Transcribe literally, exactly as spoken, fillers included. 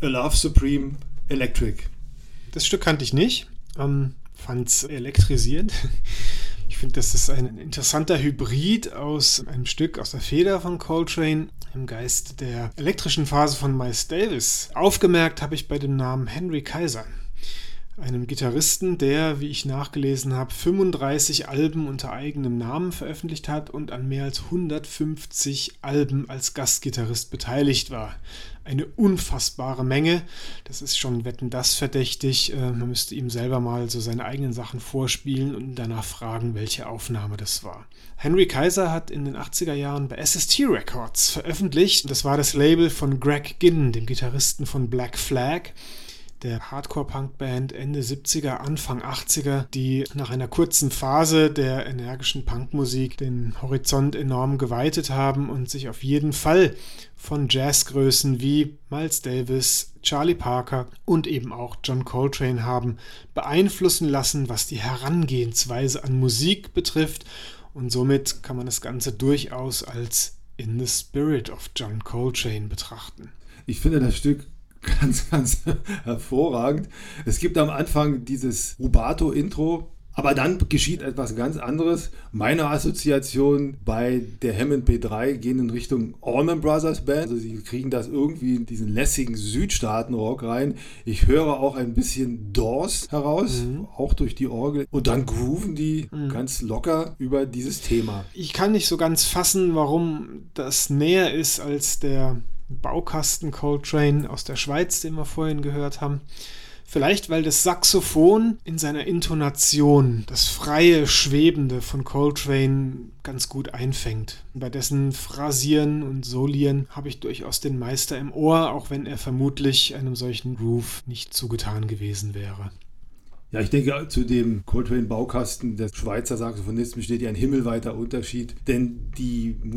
A Love Supreme Electric. Das Stück kannte ich nicht, ähm, fand es elektrisierend. Ich finde, das ist ein interessanter Hybrid aus einem Stück aus der Feder von Coltrane im Geist der elektrischen Phase von Miles Davis. Aufgemerkt habe ich bei dem Namen Henry Kaiser, einem Gitarristen, der, wie ich nachgelesen habe, fünfunddreißig Alben unter eigenem Namen veröffentlicht hat und an mehr als hundertfünfzig Alben als Gastgitarrist beteiligt war. Eine unfassbare Menge. Das ist schon Wetten, das verdächtig. Man müsste ihm selber mal so seine eigenen Sachen vorspielen und danach fragen, welche Aufnahme das war. Henry Kaiser hat in den achtziger Jahren bei S S T Records veröffentlicht. Das war das Label von Greg Ginn, dem Gitarristen von Black Flag, der Hardcore-Punk-Band Ende siebziger, Anfang achtziger, die nach einer kurzen Phase der energischen Punkmusik den Horizont enorm geweitet haben und sich auf jeden Fall von Jazzgrößen wie Miles Davis, Charlie Parker und eben auch John Coltrane haben beeinflussen lassen, was die Herangehensweise an Musik betrifft. Und somit kann man das Ganze durchaus als In the Spirit of John Coltrane betrachten. Ich finde das Stück ganz, ganz hervorragend. Es gibt am Anfang dieses Rubato-Intro, aber dann geschieht etwas ganz anderes. Meine Assoziation bei der Hammond B drei gehen in Richtung Allman Brothers Band. Also sie kriegen das irgendwie in diesen lässigen Südstaaten-Rock rein. Ich höre auch ein bisschen Doors heraus, mhm. auch durch die Orgel. Und dann grooven die mhm. ganz locker über dieses Thema. Ich kann nicht so ganz fassen, warum das näher ist als der Baukasten Coltrane aus der Schweiz, den wir vorhin gehört haben. Vielleicht, weil das Saxophon in seiner Intonation das freie, schwebende von Coltrane ganz gut einfängt. Bei dessen Phrasieren und Solieren habe ich durchaus den Meister im Ohr, auch wenn er vermutlich einem solchen Groove nicht zugetan gewesen wäre. Ja, ich denke, zu dem Coltrane-Baukasten des Schweizer Saxophonisten besteht ja ein himmelweiter Unterschied, denn die